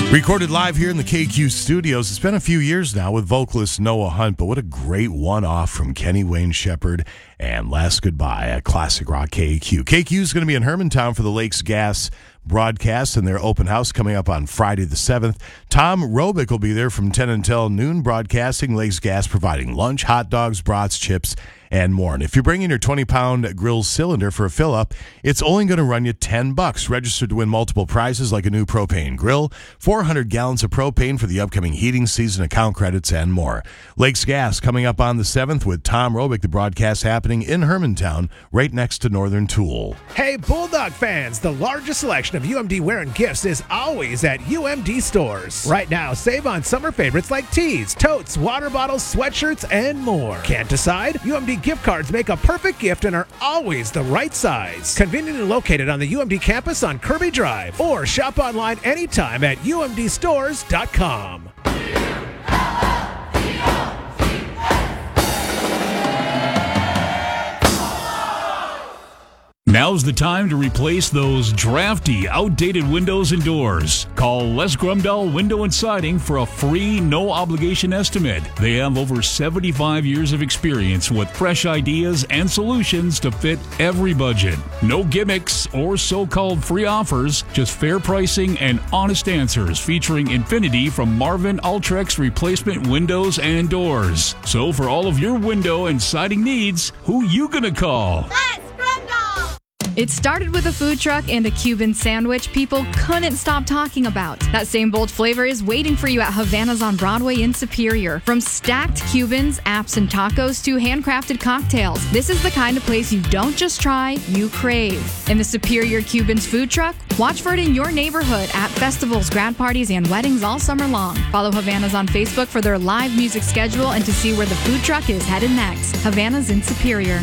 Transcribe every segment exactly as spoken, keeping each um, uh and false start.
Recorded live here in the K Q studios. It's been a few years now with vocalist Noah Hunt, but what a great one-off from Kenny Wayne Shepherd and Last Goodbye at Classic Rock K Q. K Q is going to be in Hermantown for the Lakes Gas broadcast and their open house coming up on Friday the seventh. Tom Robick will be there from ten until noon broadcasting. Lakes Gas providing lunch, hot dogs, brats, chips, and more. And if you bring in your twenty-pound grill cylinder for a fill-up, it's only going to run you ten bucks. Register to win multiple prizes like a new propane grill, four hundred gallons of propane for the upcoming heating season, account credits, and more. Lakes Gas coming up on the seventh with Tom Robick, the broadcast happening in Hermantown, right next to Northern Tool. Hey, Bulldog fans, the largest selection of U M D wear and gifts is always at U M D stores. Right now, save on summer favorites like tees, totes, water bottles, sweatshirts, and more. Can't decide? U M D gift cards make a perfect gift and are always the right size. Conveniently located on the U M D campus on Kirby Drive, or shop online anytime at U M D stores dot com. Now's the time to replace those drafty, outdated windows and doors. Call Les Grumdahl Window and Siding for a free, no-obligation estimate. They have over seventy-five years of experience with fresh ideas and solutions to fit every budget. No gimmicks or so-called free offers, just fair pricing and honest answers featuring Infinity from Marvin Ultrex replacement windows and doors. So for all of your window and siding needs, who you gonna call? Les Grumdahl! It started with a food truck and a Cuban sandwich people couldn't stop talking about. That same bold flavor is waiting for you at Havana's on Broadway in Superior. From stacked Cubans, apps, and tacos to handcrafted cocktails, this is the kind of place you don't just try, you crave. In the Superior Cubans food truck, watch for it in your neighborhood at festivals, grad parties, and weddings all summer long. Follow Havana's on Facebook for their live music schedule and to see where the food truck is headed next. Havana's in Superior.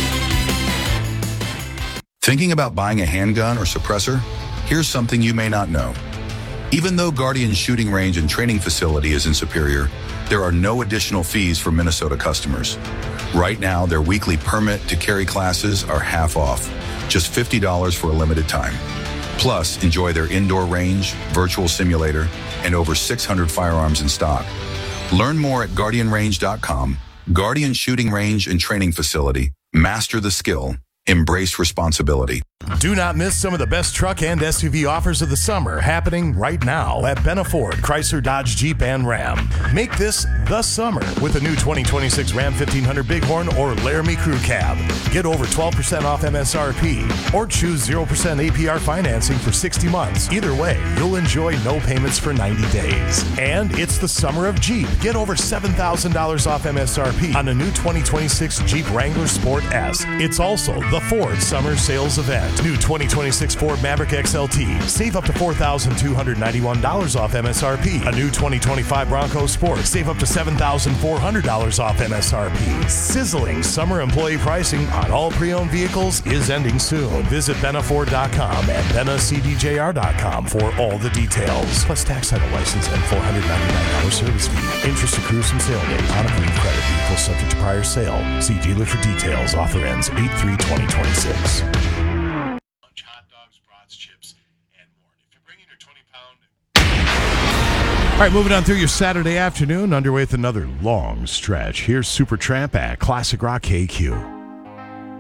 Thinking about buying a handgun or suppressor? Here's something you may not know. Even though Guardian Shooting Range and Training Facility is in Superior, there are no additional fees for Minnesota customers. Right now, their weekly permit to carry classes are half off, just fifty dollars for a limited time. Plus, enjoy their indoor range, virtual simulator, and over six hundred firearms in stock. Learn more at guardian range dot com. Guardian Shooting Range and Training Facility. Master the skill. Embrace responsibility. Do not miss some of the best truck and S U V offers of the summer happening right now at Benna Ford, Chrysler, Dodge, Jeep, and Ram. Make this the summer with a new twenty twenty-six Ram fifteen hundred Bighorn or Laramie Crew Cab. Get over twelve percent off M S R P or choose zero percent A P R financing for sixty months. Either way, you'll enjoy no payments for ninety days. And it's the summer of Jeep. Get over seven thousand dollars off M S R P on a new twenty twenty-six Jeep Wrangler Sport S. It's also the Ford Summer Sales Event. New twenty twenty-six Ford Maverick X L T. Save up to four thousand two hundred ninety-one dollars off M S R P. A new twenty twenty-five Bronco Sport. Save up to seven thousand four hundred dollars off M S R P. Sizzling summer employee pricing on all pre-owned vehicles is ending soon. Visit benna ford dot com and benna c d j r dot com for all the details. Plus tax, title, license, and four hundred ninety-nine dollars service fee. Interest accrues from sale date on approved credit. Vehicle subject to prior sale. See dealer for details. Offer ends eight three twenty twenty-six. Hot dogs, brats, chips, and more. If you're bringing your twenty pound. All right, moving on through your Saturday afternoon, underway with another long stretch. Here's Supertramp at Classic Rock K Q.